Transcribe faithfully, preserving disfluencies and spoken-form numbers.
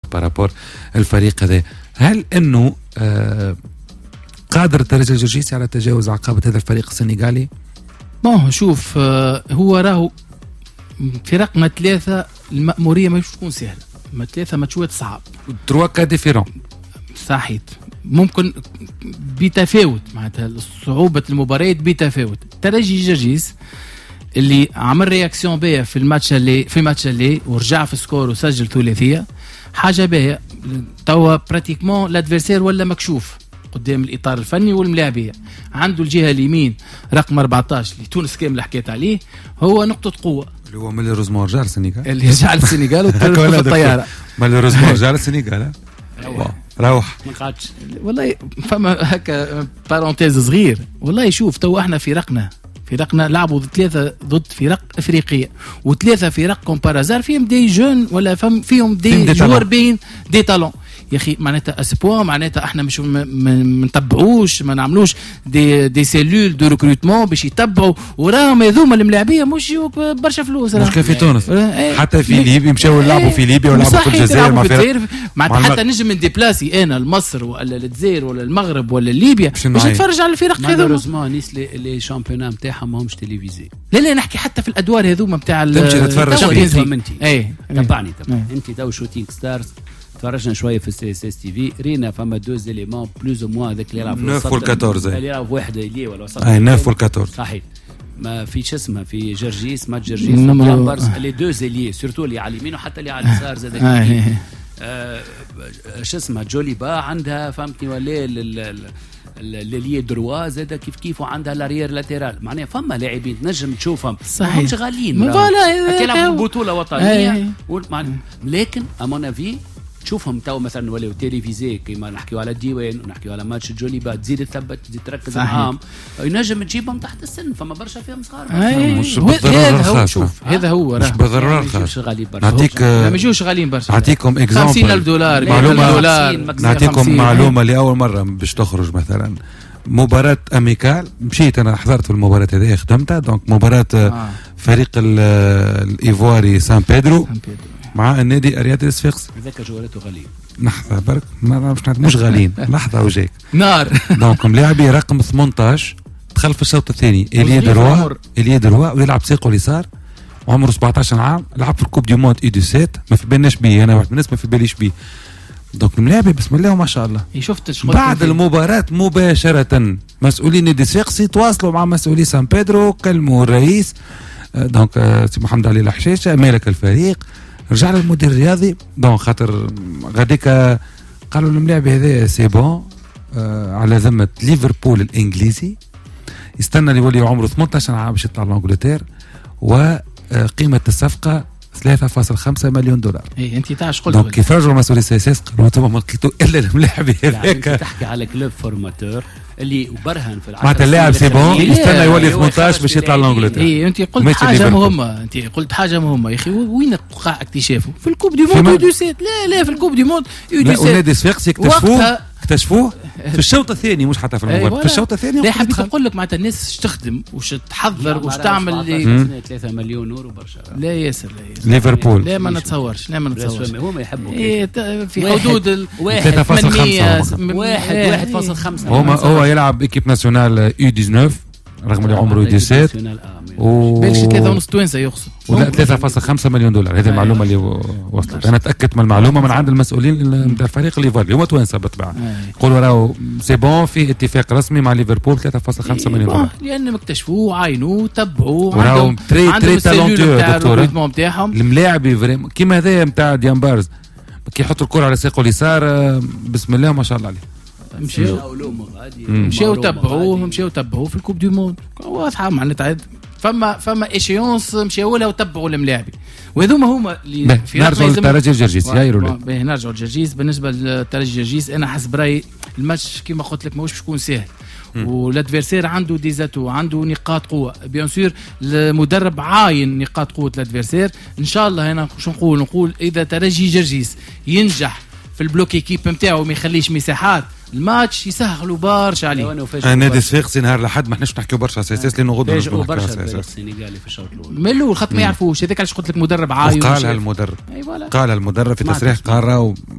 بارابور الفريق هذا. هل انه آه قادر الترجي الجرجيسي على تجاوز عقبة هذا الفريق السنغالي؟ ما شوف آه هو راهو فرقنا ثلاثة المأمورية ما تكون سهلة، ما ثلاثة ماتشات صعب، تروا كا ديفيرون صحيح، ممكن بتفاوت معناتها صعوبة المباريات بتفاوت. ترجي جرجيس اللي عمل رياكسيون بيا في الماتش اللي في الماتش اللي ورجع في سكور وسجل ثلاثية، حاجة بيا توا براتيكمون لادفيرسير ولا مكشوف قدام الإطار الفني والملاعبية. عنده الجهة اليمين رقم أربعتاشر اللي تونس كامل حكيت عليه، هو نقطة قوة اللي هو مالوروزمون رجع السنغال، اللي رجع السنغال وطلع في الطيارة. مالوروزمون رجع السنغال روح ما قعدش والله. فما هكا بارونتيز صغير والله. شوف تو احنا فرقنا فرقنا لعبوا ثلاثة ضد فرق افريقية، وثلاثة فرق كومبارازار فيهم دي جون ولا فهم فيهم دي, دي جوار بين دي تالون يا اخي. معناتها اسبوع معناتها احنا مش ما نتبعوش ما نعملوش دي دي سيلول دو ريكروتمون باش يتبعوا وراهم هذوما الملاعبيه مش برشا فلوس. مش كيف في تونس حتى في ليبيا مشاو يلعبوا في ليبيا ولعبوا في الجزائر مع فرق. معناتها حتى نجم من ديبلاسي انا لمصر ولا الجزائر ولا المغرب ولا ليبيا باش نتفرج على الفرق هذوما. مالوريزمون نيس لي شامبيونا نتاعهم ماهمش تلفزيون. لا لا نحكي حتى في الادوار هذوما نتاع تمشي تتفرج انت اي تبعني تبعني انت تو شوتينغ ستارز تفرجنا شويه في السي اس اس تي في رينا فما دوز إليمون بلوز موا هذاك اللي يلعب في تسعة والأربعطاش اللي يلعب واحد اللي ولا وسط اي تسعة والأربعطاش صحيح. ما في شو اسمه في جرجيس ما جرجيس يامبرز لي دو زيلي سورتو اللي على اليمين وحتى اللي على اليسار زاد آه شو اسمه جولي با عندها فهمتني ولا اللي دروا زاد كيف كيف وعندها لاريير لاتيرال. معناها فما لاعبين تنجم تشوفهم صحيح مش غاليين كيلعبوا بطوله وطنيه لكن امون في تشوفهم تو مثلا ولاو تيليفيزي كيما نحكيو على الديوان ونحكيو على ماتش الجوليبا تزيد تثبت تزيد تركز معاهم ينجم تجيبهم تحت السن. فما برشا فيهم صغار مش بالضروره خاصه هذا هو مش بالضروره خاصه. نعطيك ما يجوش غاليين برشا. نعطيكم اكزامبل خمسين ألف دولار معلومه نعطيكم معلومه لاول مره باش تخرج مثلا مباراة أميكال مشيت أنا حضرت في المباراة هذه خدمتها دونك مباراة آه. فريق الإيفواري سان بيدرو مع النادي الرياضي الصفاقسي. هذاك جوالته غاليين لحظة برك ما مش مش غاليين لحظة وجاك نار دونك ملاعبي رقم ثمنطاش دخل في الشوط الثاني إليا دروا إليا دروا ويلعب ساقه اليسار وعمره سبعطاش عام لعب في الكوب دي موند اي دو سيت ما في بالناش بيه أنا واحد من الناس ما في باليش بيه. دونك الملاعبي بسم الله وما شاء الله. شفت بعد المباراة مباشرة مسؤولين نادي الصفاقسي تواصلوا مع مسؤولي سان بيدرو كلموا الرئيس دونك سي محمد علي الحشاشة مالك الفريق رجع للمدير الرياضي دونك خاطر غاديك قالوا الملاعبي هذا سي بون آه على ذمة ليفربول الانجليزي يستنى اللي يولي عمره ثمنطاش عام باش يطلع لانجلتير وقيمة الصفقة ثلاثة فاصلة خمسة مليون دولار. اي انت تاعش قلت دونك كيف رجعوا مسؤولي السي اس اس قالوا انتم ما لقيتوا الا الملاعبي هذاك. تحكي على كلوب فورماتور اللي برهن في العشر معناتها اللاعب سي بون يستنى يولي ثمنطاش باش يطلع لانجلتير. اي انت قلت حاجه مهمه انت قلت حاجه مهمه يا اخي وين وقع اكتشافه في الكوب دي موند يو دو سيت. لا لا في الكوب دي موند يو دو سيت ونادي الصفاقسي اكتشفوه اكتشفوه في الشوط الثاني مش حتى في المباراة في الشوط الثاني. لا حبيت نقول لك معناتها الناس ايش تخدم وش تحضر وش تعمل لي ثلاثة مليون يورو برشا. لا ياسر لا ياسر ليفربول لا ما نتصورش لا ما نتصورش هما يحبوا إيه في حدود ال ثلاثة فاصلة خمسة واحد واحد فاصلة خمسة. هما هو يلعب ايكيب ناسيونال يو تسعطاش رغم اللي عمره يو سبعطاش و بالش ثلاثة ونص توانسة يقصد ولا ثلاثة فاصلة خمسة مليون دولار. هذه المعلومة اللي وصلت أنا تأكدت من المعلومة من عند المسؤولين نتاع الفريق الإيفواري هما توانسة بالطبع يقولوا راهو سي بون في اتفاق رسمي مع ليفربول ثلاثة فاصلة خمسة مليون دولار لأن مكتشفوه عاينوه تبعوه وراهم تري تري تالونتو دكتور الملاعبي فريم كيما هذايا نتاع ديامبارز كي يحط الكرة على ساقه اليسار بسم الله ما شاء الله عليه. مشيو مشيو تبعوه مشيو تبعوه في الكوب دو موند واضحه معناتها فما فما ايشيونس مشيو لها وتبعوا الملاعبي وهذوما هما اللي في نرجعوا للترجي الجرجيس يايروا لي نرجعوا للجرجيس. بالنسبه للترجي الجرجيس انا حسب رايي الماتش كما قلت لك ماهوش باش يكون سهل والادفيرسير عنده ديزاتو عنده نقاط قوه بيان سور المدرب عاين نقاط قوه الادفيرسير. ان شاء الله هنا شو نقول نقول اذا ترجي جرجيس ينجح في البلوك ايكيب نتاعو ما يخليش مساحات الماتش يسهلوا برشا عليه. نادي الصفاقسي نهار الاحد ما احناش نحكيو برشا على اساس لانه غدوه نحكيو برشا السنغالي في الشوط الاول من الاول خاطر ما يعرفوش هذاك علاش قلت لك مدرب عاين قالها المدرب أي قالها المدرب في تصريح قاره